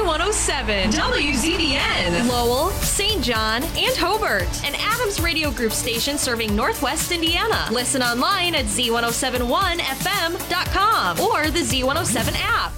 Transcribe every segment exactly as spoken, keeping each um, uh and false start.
one oh seven, W Z B N, Lowell, Saint John, and Hobart. An Adams Radio Group station serving Northwest Indiana. Listen online at Z ten seventy-one F M dot com or the Z one oh seven app.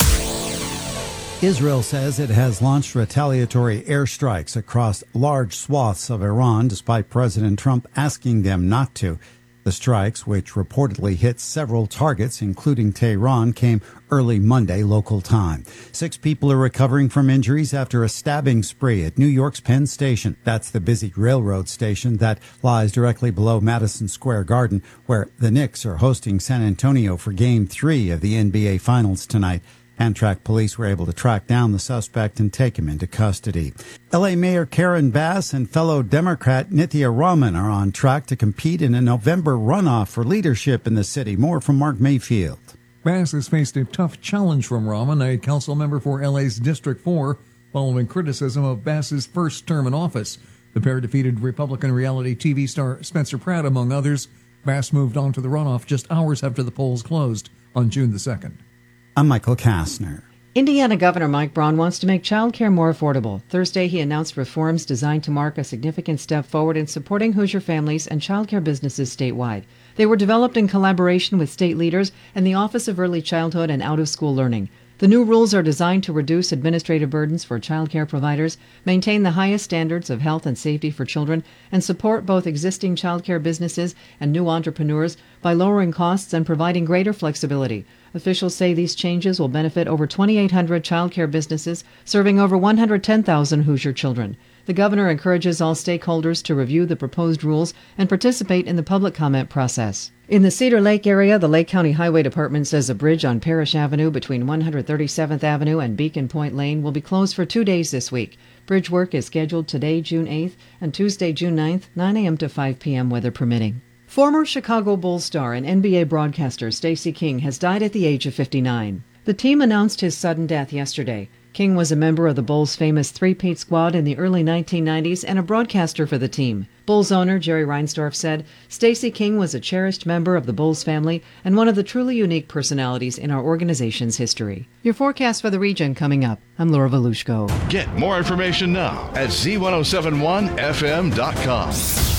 Israel says it has launched retaliatory airstrikes across large swaths of Iran, despite President Trump asking them not to. The strikes, which reportedly hit several targets, including Tehran, came early Monday local time. Six people are recovering from injuries after a stabbing spree at New York's Penn Station. That's the busy railroad station that lies directly below Madison Square Garden, where the Knicks are hosting San Antonio for Game three of the N B A Finals tonight. Amtrak police were able to track down the suspect and take him into custody. L A Mayor Karen Bass and fellow Democrat Nithya Raman are on track to compete in a November runoff for leadership in the city. More from Mark Mayfield. Bass has faced a tough challenge from Raman, a council member for L A's District four, following criticism of Bass's first term in office. The pair defeated Republican reality T V star Spencer Pratt, among others. Bass moved on to the runoff just hours after the polls closed on June the second. I'm Michael Kastner. Indiana Governor Mike Braun wants to make child care more affordable. Thursday, he announced reforms designed to mark a significant step forward in supporting Hoosier families and child care businesses statewide. They were developed in collaboration with state leaders and the Office of Early Childhood and Out-of-School Learning. The new rules are designed to reduce administrative burdens for child care providers, maintain the highest standards of health and safety for children, and support both existing child care businesses and new entrepreneurs by lowering costs and providing greater flexibility. Officials say these changes will benefit over twenty-eight hundred child care businesses, serving over one hundred ten thousand Hoosier children. The governor encourages all stakeholders to review the proposed rules and participate in the public comment process. In the Cedar Lake area, the Lake County Highway Department says a bridge on Parrish Avenue between one hundred thirty-seventh Avenue and Beacon Point Lane will be closed for two days this week. Bridge work is scheduled today, June eighth, and Tuesday, June ninth, nine a.m. to five p.m., weather permitting. Former Chicago Bulls star and N B A broadcaster Stacey King has died at the age of fifty-nine. The team announced his sudden death yesterday. King was a member of the Bulls' famous three-peat squad in the early nineteen nineties and a broadcaster for the team. Bulls owner Jerry Reinsdorf said, "Stacey King was a cherished member of the Bulls family and one of the truly unique personalities in our organization's history." Your forecast for the region coming up. I'm Laura Volushko. Get more information now at Z ten seventy-one F M dot com.